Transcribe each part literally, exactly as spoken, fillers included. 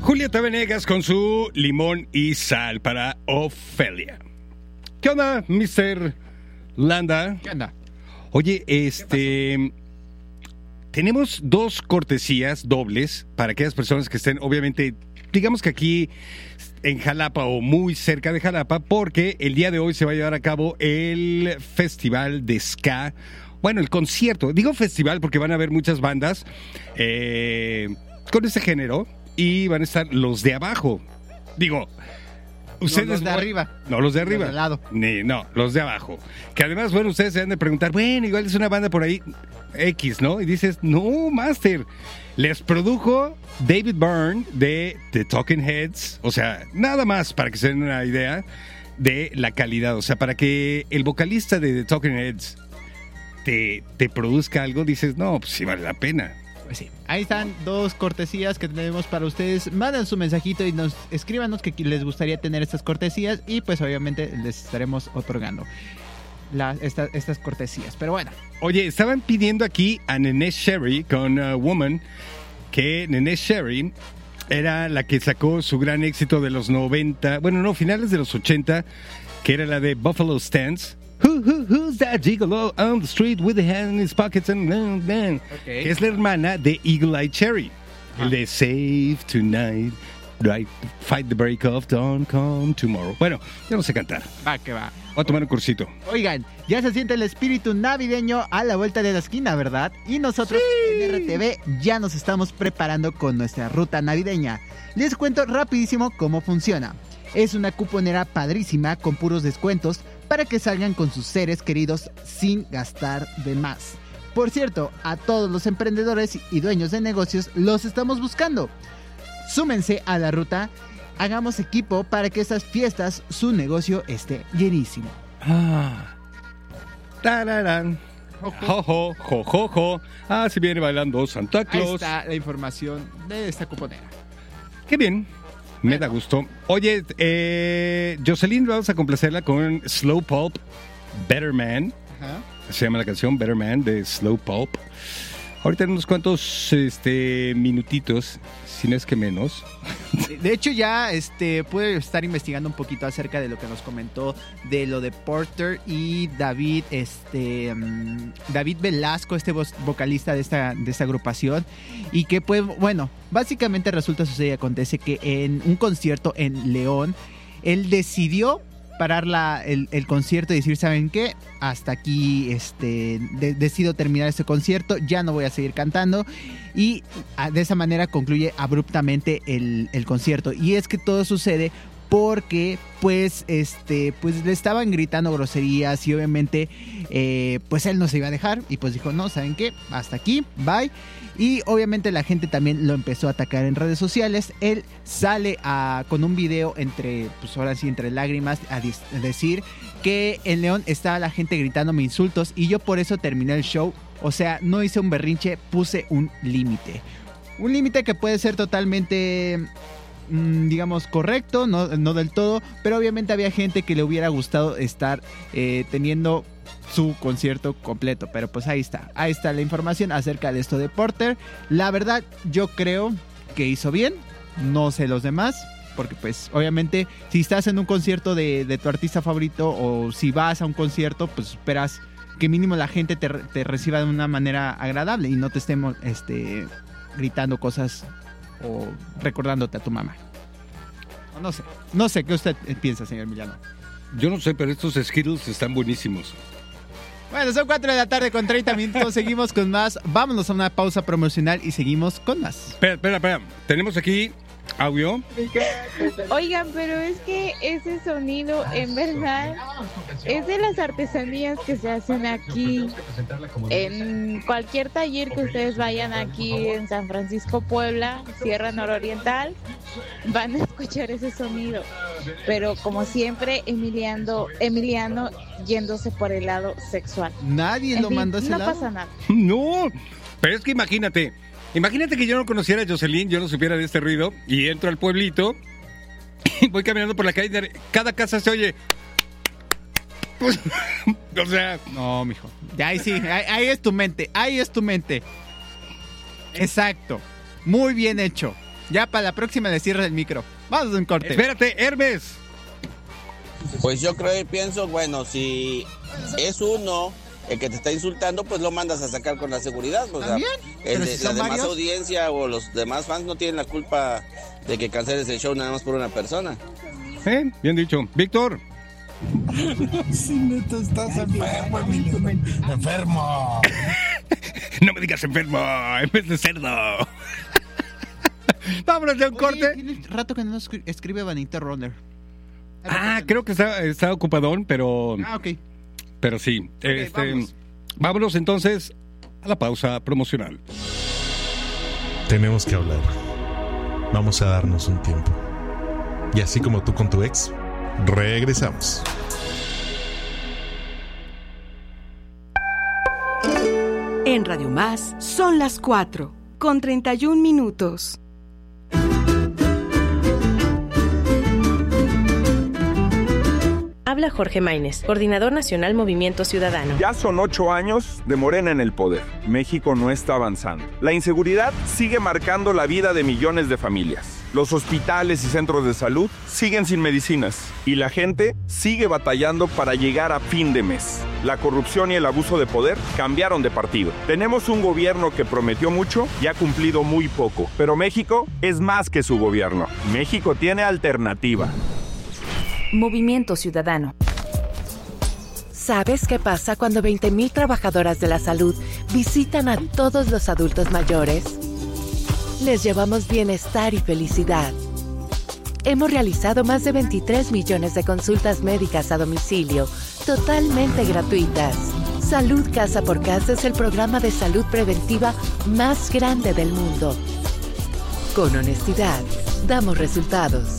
Julieta Venegas con su limón y sal para Ofelia. ¿Qué onda, mister Landa? ¿Qué onda? Oye, este... tenemos dos cortesías dobles para aquellas personas que estén, obviamente, digamos que aquí en Jalapa o muy cerca de Jalapa, porque el día de hoy se va a llevar a cabo el Festival de Ska. Bueno, el concierto. Digo festival porque van a haber muchas bandas eh, con ese género y van a estar los de abajo. Digo... Ustedes, no, los de arriba. No, los de arriba. Los de lado. Ni, no, los de abajo. Que además, bueno, ustedes se han de preguntar, bueno, igual es una banda por ahí X, ¿no? Y dices, no, Master. Les produjo David Byrne de The Talking Heads. O sea, nada más para que se den una idea de la calidad. O sea, para que el vocalista de The Talking Heads te, te produzca algo, dices, no, pues sí vale la pena. Pues sí, ahí están dos cortesías que tenemos para ustedes. Manden su mensajito y nos escríbanos que les gustaría tener estas cortesías y pues obviamente les estaremos otorgando la, esta, estas cortesías. Pero bueno. Oye, estaban pidiendo aquí a Neneh Cherry con uh, Woman, que Neneh Cherry era la que sacó su gran éxito de los noventa, bueno, no, finales de los ochenta, que era la de Buffalo Stance. Who, who, who's that gigolo on the street with the hand in his pockets and man? Okay. Que es la hermana de Eagle Eye Cherry. Ah. El de Save Tonight, right, Fight the Break of Dawn, Come Tomorrow. Bueno, yo no sé cantar. Va que va. Voy a tomar un cursito. Oigan, ya se siente el espíritu navideño a la vuelta de la esquina, ¿verdad? Y nosotros sí. en R T V ya nos estamos preparando con nuestra ruta navideña. Les cuento rapidísimo cómo funciona. Es una cuponera padrísima con puros descuentos para que salgan con sus seres queridos sin gastar de más. Por cierto, a todos los emprendedores y dueños de negocios los estamos buscando. Súmense a la ruta, hagamos equipo para que estas fiestas su negocio esté llenísimo. Ah. Tararán. Jojo, jojojo. Jo. Ah, se viene bailando Santa Claus. Ahí está la información de esta cuponera. Qué bien. Me da gusto. Oye, eh, Jocelyn, vamos a complacerla con Slow Pulp, Better Man. Ajá. Se llama la canción Better Man de Slow Pulp. Ahorita en unos cuantos este, minutitos, si no es que menos. De hecho, ya este, pude estar investigando un poquito acerca de lo que nos comentó de lo de Porter y David, este, um, David Velasco, este vocalista de esta, de esta agrupación. Y que, pues, bueno, básicamente resulta, sucede y acontece que en un concierto en León, él decidió parar la, el, el concierto y decir, ¿saben qué? Hasta aquí este, de, decido terminar este concierto, ya no voy a seguir cantando, y a, de esa manera concluye abruptamente el, el concierto. Y es que todo sucede porque pues este pues le estaban gritando groserías y obviamente eh, pues él no se iba a dejar y pues dijo, no, ¿saben qué? Hasta aquí, bye. Y obviamente la gente también lo empezó a atacar en redes sociales. Él sale a, con un video entre, pues ahora sí, entre lágrimas, a, dis, a decir que en León estaba la gente gritándome insultos y yo por eso terminé el show. O sea, no hice un berrinche, puse un límite. Un límite que puede ser totalmente, mmm, digamos, correcto, no, no del todo, pero obviamente había gente que le hubiera gustado estar eh, teniendo su concierto completo, pero pues ahí está, ahí está la información acerca de esto de Porter. La verdad, yo creo que hizo bien, no sé los demás, porque pues obviamente si estás en un concierto de, de tu artista favorito o si vas a un concierto, pues esperas que mínimo la gente te, te reciba de una manera agradable y no te estemos este, gritando cosas o recordándote a tu mamá. No sé, no sé, ¿qué usted piensa, señor Milano? Yo no sé, pero estos Skittles están buenísimos. Bueno, son cuatro de la tarde con treinta minutos, seguimos con más. Vámonos a una pausa promocional y seguimos con más. Espera, espera, espera. Tenemos aquí audio. Oigan, pero es que ese sonido en verdad es de las artesanías que se hacen aquí. En cualquier taller que ustedes vayan aquí en San Francisco, Puebla, Sierra Nororiental, van a escuchar ese sonido. Pero como siempre, Emiliano, Emiliano yéndose por el lado sexual. Nadie lo mandó a ese no lado. No pasa nada. No, pero es que imagínate. Imagínate que yo no conociera a Jocelyn, yo no supiera de este ruido, y entro al pueblito, y voy caminando por la calle, cada casa se oye. Pues, o sea... No, mijo. Ya, ahí sí, ahí, ahí es tu mente, ahí es tu mente. Exacto. Muy bien hecho. Ya para la próxima le cierra el micro. Vamos a un corte. Espérate, Hermes. Pues yo creo y pienso, bueno, si es uno el que te está insultando, pues lo mandas a sacar con la seguridad. O sea, el de, si la demás varios... audiencia o los demás fans no tienen la culpa de que canceles el show nada más por una persona. ¿Eh? Bien dicho. Víctor. Si neto estás enfermo, Emilio. Enfermo. No me digas enfermo, en vez de cerdo. Vámonos de un Oye, corte. Tiene rato que no escri- escribe Vanita Runner. Ah, creo que está, está ocupadón, pero... Ah, ok. Pero sí. Okay, este, vámonos. vámonos entonces a la pausa promocional. Tenemos que hablar. Vamos a darnos un tiempo. Y así como tú con tu ex, regresamos. En Radio Más son las cuatro, con treinta y un minutos. Habla Jorge Maínez, coordinador nacional Movimiento Ciudadano. Ya son ocho años de Morena en el poder. México no está avanzando. La inseguridad sigue marcando la vida de millones de familias. Los hospitales y centros de salud siguen sin medicinas. Y la gente sigue batallando para llegar a fin de mes. La corrupción y el abuso de poder cambiaron de partido. Tenemos un gobierno que prometió mucho y ha cumplido muy poco. Pero México es más que su gobierno. México tiene alternativa. Movimiento Ciudadano. ¿Sabes qué pasa cuando veinte mil trabajadoras de la salud visitan a todos los adultos mayores? Les llevamos bienestar y felicidad. Hemos realizado más de veintitrés millones de consultas médicas a domicilio, totalmente gratuitas. Salud Casa por Casa es el programa de salud preventiva más grande del mundo. Con honestidad, damos resultados.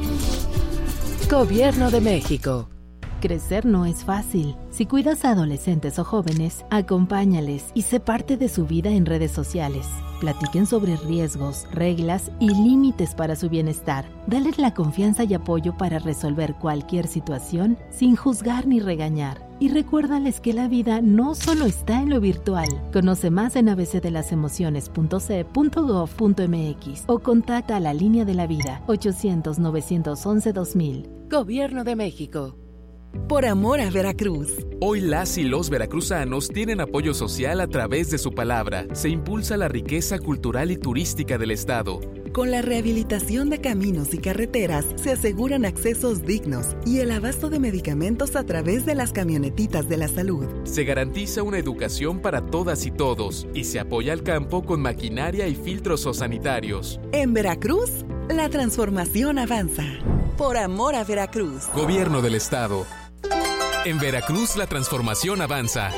Gobierno de México. Crecer no es fácil. Si cuidas a adolescentes o jóvenes, acompáñales y sé parte de su vida en redes sociales. Platiquen sobre riesgos, reglas y límites para su bienestar. Dales la confianza y apoyo para resolver cualquier situación sin juzgar ni regañar. Y recuérdales que la vida no solo está en lo virtual. Conoce más en a b c de las emociones punto c e punto gov punto m x o contacta a la Línea de la Vida ochocientos, novecientos once, dos mil. Gobierno de México. Por amor a Veracruz. Hoy las y los veracruzanos tienen apoyo social a través de su palabra. Se impulsa la riqueza cultural y turística del estado. Con la rehabilitación de caminos y carreteras se aseguran accesos dignos y el abasto de medicamentos a través de las camionetitas de la salud. Se garantiza una educación para todas y todos y se apoya al campo con maquinaria y filtros sanitarios. En Veracruz, la transformación avanza. Por amor a Veracruz. Gobierno del estado. En Veracruz la transformación avanza.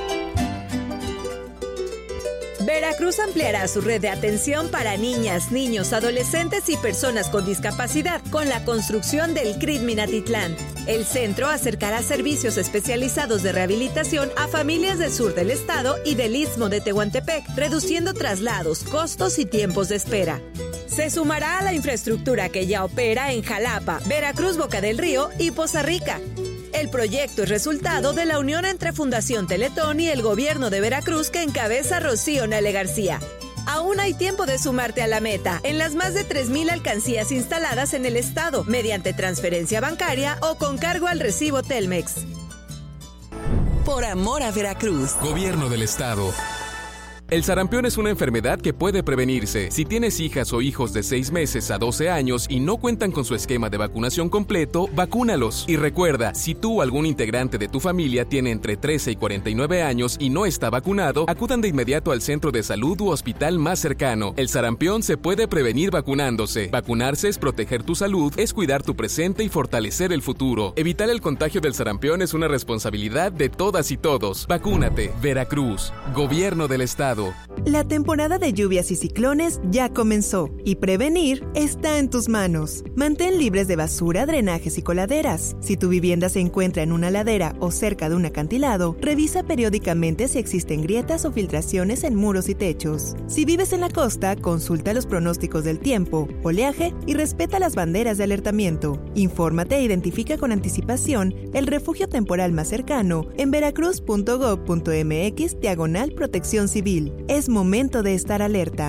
Veracruz ampliará su red de atención para niñas, niños, adolescentes y personas con discapacidad con la construcción del C R I D Minatitlán. El centro acercará servicios especializados de rehabilitación a familias del sur del estado y del Istmo de Tehuantepec, reduciendo traslados, costos y tiempos de espera. Se sumará a la infraestructura que ya opera en Jalapa, Veracruz, Boca del Río y Poza Rica. El proyecto es resultado de la unión entre Fundación Teletón y el gobierno de Veracruz que encabeza Rocío Nale García. Aún hay tiempo de sumarte a la meta en las más de tres mil alcancías instaladas en el estado, mediante transferencia bancaria o con cargo al recibo Telmex. Por amor a Veracruz. Gobierno del estado. El sarampión es una enfermedad que puede prevenirse. Si tienes hijas o hijos de seis meses a doce años y no cuentan con su esquema de vacunación completo, vacúnalos. Y recuerda, si tú o algún integrante de tu familia tiene entre trece y cuarenta y nueve años y no está vacunado, acudan de inmediato al centro de salud u hospital más cercano. El sarampión se puede prevenir vacunándose. Vacunarse es proteger tu salud, es cuidar tu presente y fortalecer el futuro. Evitar el contagio del sarampión es una responsabilidad de todas y todos. Vacúnate. Veracruz. Gobierno del estado. La temporada de lluvias y ciclones ya comenzó y prevenir está en tus manos. Mantén libres de basura, drenajes y coladeras. Si tu vivienda se encuentra en una ladera o cerca de un acantilado, revisa periódicamente si existen grietas o filtraciones en muros y techos. Si vives en la costa, consulta los pronósticos del tiempo, oleaje y respeta las banderas de alertamiento. Infórmate e identifica con anticipación el refugio temporal más cercano en veracruz punto gov punto m x diagonal protección civil. Es momento de estar alerta.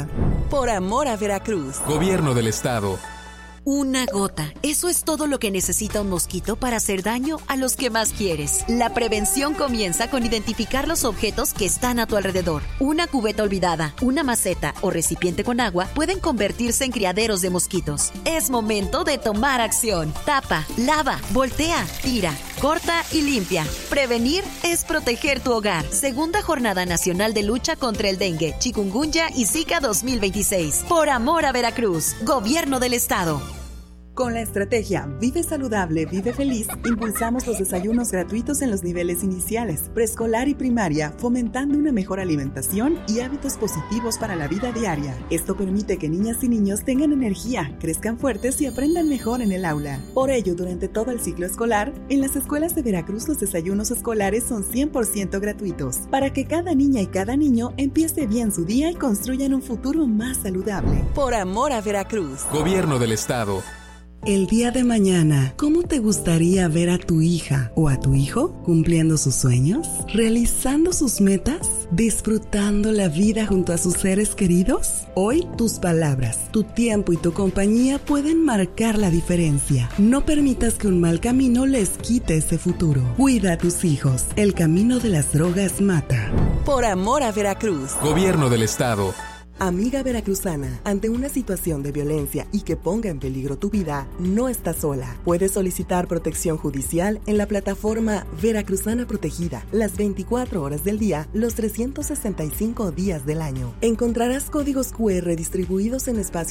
Por amor a Veracruz. Gobierno del Estado. Una gota. Eso es todo lo que necesita un mosquito para hacer daño a los que más quieres. La prevención comienza con identificar los objetos que están a tu alrededor. Una cubeta olvidada, una maceta o recipiente con agua pueden convertirse en criaderos de mosquitos. Es momento de tomar acción. Tapa, lava, voltea, tira, corta y limpia. Prevenir es proteger tu hogar. Segunda Jornada Nacional de Lucha contra el Dengue, Chikungunya y Zika dos mil veintiséis. Por amor a Veracruz. Gobierno del Estado. Con la estrategia Vive Saludable, Vive Feliz, impulsamos los desayunos gratuitos en los niveles iniciales, preescolar y primaria, fomentando una mejor alimentación y hábitos positivos para la vida diaria. Esto permite que niñas y niños tengan energía, crezcan fuertes y aprendan mejor en el aula. Por ello, durante todo el ciclo escolar, en las escuelas de Veracruz los desayunos escolares son cien por ciento gratuitos, para que cada niña y cada niño empiece bien su día y construyan un futuro más saludable. Por amor a Veracruz. Gobierno del Estado. El día de mañana, ¿cómo te gustaría ver a tu hija o a tu hijo cumpliendo sus sueños, realizando sus metas, disfrutando la vida junto a sus seres queridos? Hoy, tus palabras, tu tiempo y tu compañía pueden marcar la diferencia. No permitas que un mal camino les quite ese futuro. Cuida a tus hijos. El camino de las drogas mata. Por amor a Veracruz. Gobierno del Estado. Amiga veracruzana, ante una situación de violencia y que ponga en peligro tu vida, no estás sola. Puedes solicitar protección judicial en la plataforma Veracruzana Protegida, las veinticuatro horas del día, los trescientos sesenta y cinco días del año. Encontrarás códigos cu erre distribuidos en espacios